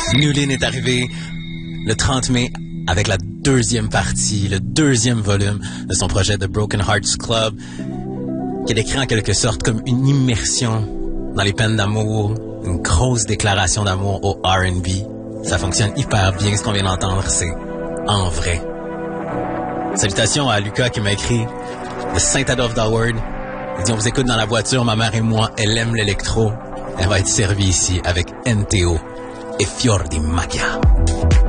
Newlin est arrivé le 30 mai avec la deuxième partie, le deuxième volume de son projet The Broken Hearts Club, qui est décrit en quelque sorte comme une immersion dans les peines d'amour, une grosse déclaration d'amour au R&B. Ça fonctionne hyper bien, ce qu'on vient d'entendre, c'est en vrai. Salutations à Lucas qui m'a écrit de Saint-Adolphe d'Howard. Il dit, on vous écoute dans la voiture, ma mère et moi, elle aime l'électro. Elle va être servie ici avec NTO et Fior di Macchia.